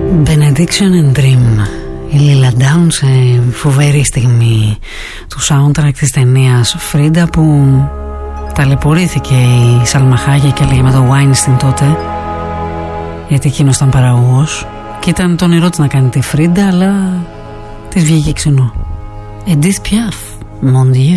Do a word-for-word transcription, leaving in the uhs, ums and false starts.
Benediction and Dream. Η Lila Downs σε φοβερή στιγμή του soundtrack της ταινίας Φρίντα, που ταλαιπωρήθηκε η Σάλμα Χάγεκ και έλεγε με το Weinstein τότε, γιατί εκείνος ήταν παραγωγός και ήταν το όνειρό της να κάνει τη Φρίντα, αλλά της βγήκε ξινό. Edith Piaf, mon Dieu.